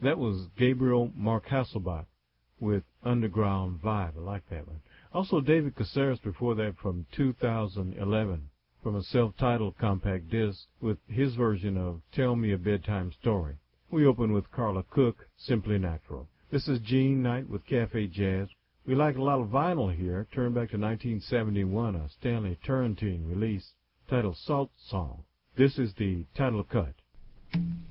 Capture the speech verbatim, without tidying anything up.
That was Gabriel Mark Hasselbach with Underground Vibe. I like that one. Also, David Caceres before that from two thousand eleven from a self-titled compact disc with his version of Tell Me a Bedtime Story. We open with Carla Cook, Simply Natural. This is Gene Knight with Cafe Jazz. We like a lot of vinyl here. Turn back to nineteen seventy-one, a Stanley Turrentine release titled Salt Song. This is the title cut.